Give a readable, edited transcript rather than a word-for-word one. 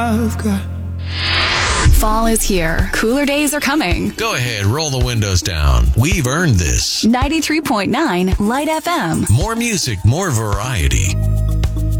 I've got. Fall is here. Cooler days are coming. Go ahead, roll the windows down. We've earned this. 93.9 Light FM. More music, more variety.